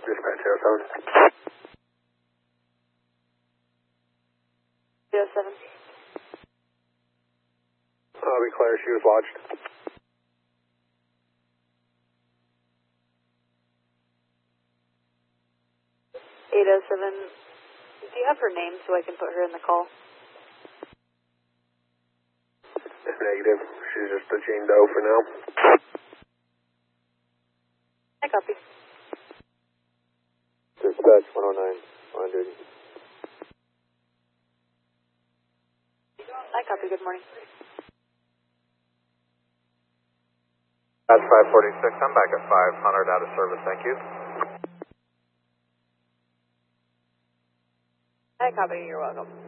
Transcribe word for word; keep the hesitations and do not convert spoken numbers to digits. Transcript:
Dispatch zero seven. zero seven. I'll be clear, she was lodged. eight oh seven. Do you have her name so I can put her in the call? Negative. She's just a Jane Doe for now. I copy. Dispatch one oh nine, on duty. I copy. Good morning. That's five forty-six. I'm back at five hundred out of service. Thank you. I copy. You're welcome.